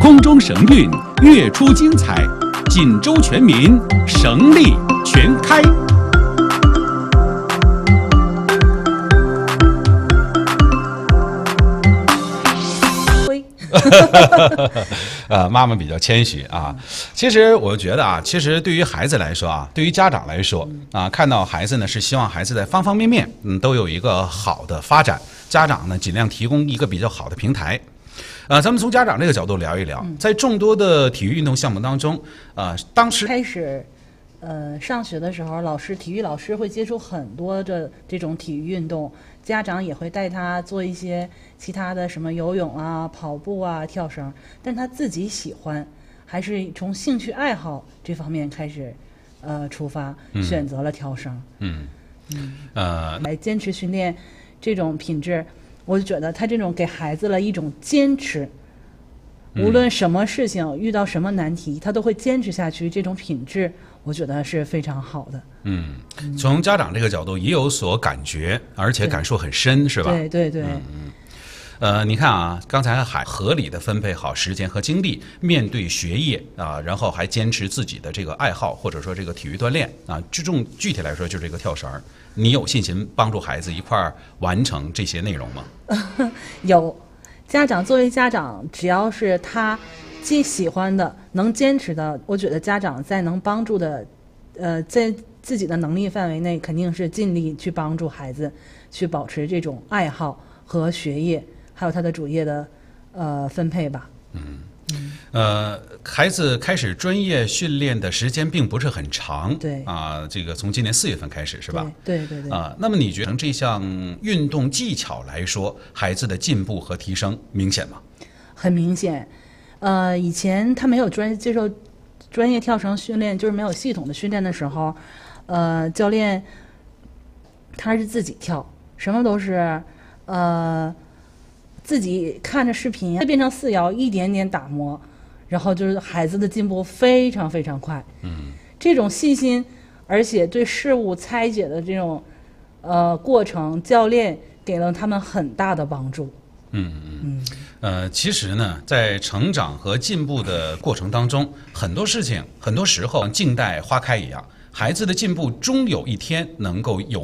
空中神韵，月出精彩，锦州全民神力全开。妈妈比较谦虚啊。其实我觉得啊，其实对于孩子来说啊，对于家长来说啊，看到孩子呢是希望孩子在方方面面都有一个好的发展，家长呢尽量提供一个比较好的平台。咱们从家长这个角度聊一聊，在众多的体育运动项目当中，当时开始，上学的时候，体育老师会接触很多的这种体育运动，家长也会带他做一些其他的什么游泳啊、跑步啊、跳绳，但他自己喜欢，还是从兴趣爱好这方面开始，出发，选择了跳绳。来坚持训练这种品质。我就觉得他这种给孩子了一种坚持，无论什么事情遇到什么难题，他都会坚持下去，这种品质我觉得是非常好的。 从家长这个角度也有所感觉，而且感受很深，是吧？ 对。 你看啊，刚才还合理的分配好时间和精力，面对学业啊，然后还坚持自己的这个爱好，或者说这个体育锻炼啊，具体来说就是这个跳绳。你有信心帮助孩子一块儿完成这些内容吗？ 有，作为家长，只要是他既喜欢的、能坚持的，我觉得家长在能帮助的，在自己的能力范围内，肯定是尽力去帮助孩子去保持这种爱好和学业，还有他的主业的分配吧。 孩子开始专业训练的时间并不是很长， 对啊，这个从今年4月份开始是吧？ 对啊，那么你觉得这项运动技巧来说，孩子的进步和提升明显吗？ 很明显，以前他没有接受专业跳绳训练，就是没有系统的训练的时候，教练他是自己跳，什么都是自己看着视频变成4摇，一点点打磨，然后就是孩子的进步非常非常快。这种细心而且对事物拆解的这种过程，教练给了他们很大的帮助。 其实呢，在成长和进步的过程当中，很多事情很多时候静待花开一样，孩子的进步终有一天能够有